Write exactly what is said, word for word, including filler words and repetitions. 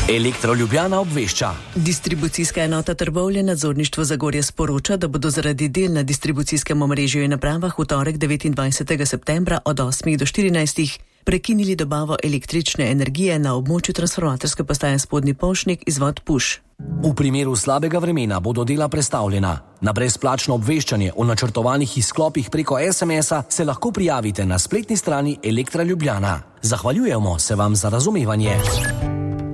Elektro Ljubljana obvešča. Distribucijska enota Trbovlje nadzorništvo Zagorje sporoča, da bodo zaradi del na distribucijskem omrežju in napravah v torek devetindvajsetega septembra od osmih do štirinajstih prekinili dobavo električne energije na območju transformatorske postaje Spodnji Polšnik izvod Puš. V primeru slabega vremena bodo dela prestavljena. Na brezplačno obveščanje o načrtovanih izklopih preko es em es-a se lahko prijavite na spletni strani Elektra Ljubljana. Zahvaljujemo se vam za razumevanje.